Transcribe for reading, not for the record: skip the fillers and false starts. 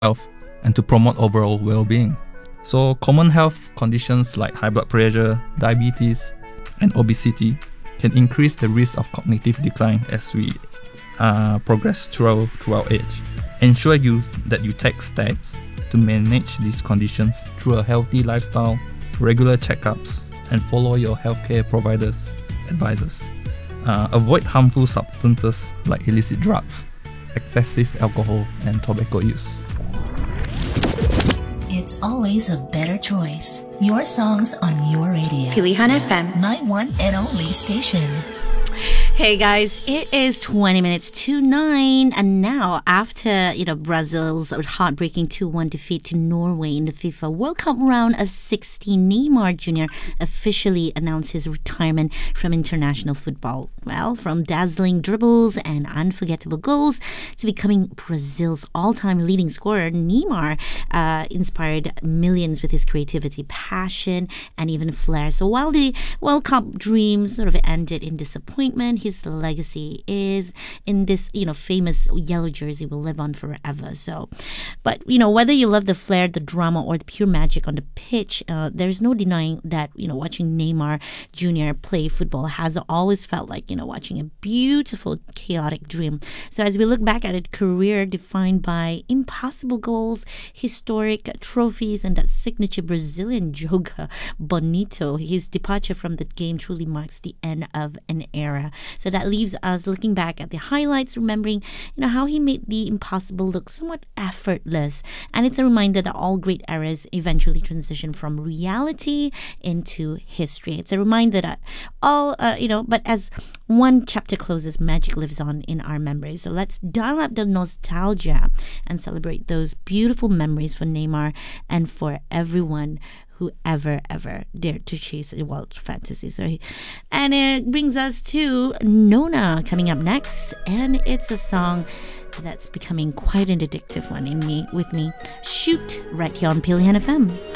health and to promote overall well-being. So common health conditions like high blood pressure, diabetes, and obesity can increase the risk of cognitive decline as we progress throughout age. Ensure that you take steps to manage these conditions through a healthy lifestyle, regular checkups, and follow your healthcare providers' advices. Avoid harmful substances like illicit drugs, excessive alcohol, and tobacco use. It's always a better choice. Your songs on your radio. Pilihan FM. My one and only station. Hey guys, it is 20 minutes to 9, and now after Brazil's heartbreaking 2-1 defeat to Norway in the FIFA World Cup round of 16, Neymar Jr. officially announced his retirement from international football. Well, from dazzling dribbles and unforgettable goals to becoming Brazil's all-time leading scorer, Neymar inspired millions with his creativity, passion, and even flair. So while the World Cup dream sort of ended in disappointment, his legacy is in this, famous yellow jersey will live on forever. So, but, whether you love the flair, the drama, or the pure magic on the pitch, there's no denying that, watching Neymar Jr. play football has always felt like, watching a beautiful, chaotic dream. So as we look back at a career defined by impossible goals, historic trophies, and that signature Brazilian joga bonito, his departure from the game truly marks the end of an era. So that leaves us looking back at the highlights, remembering, how he made the impossible look somewhat effortless. And it's a reminder that all great eras eventually transition from reality into history. It's a reminder that but as one chapter closes, magic lives on in our memories. So let's dial up the nostalgia and celebrate those beautiful memories for Neymar and for everyone who ever dared to chase a wild fantasy. And it brings us to Nona coming up next, and it's a song that's becoming quite an addictive one with me. Shoot, right here on Pilihan FM.